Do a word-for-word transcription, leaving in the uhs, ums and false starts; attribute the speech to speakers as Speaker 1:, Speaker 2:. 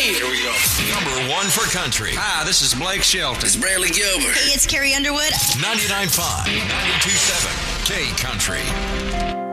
Speaker 1: Here we go.
Speaker 2: Number one for country.
Speaker 3: Hi, this is Blake Shelton.
Speaker 1: It's Bradley Gilbert.
Speaker 4: Hey, it's Carrie Underwood.
Speaker 2: ninety-nine point five, ninety-two point seven, K Country.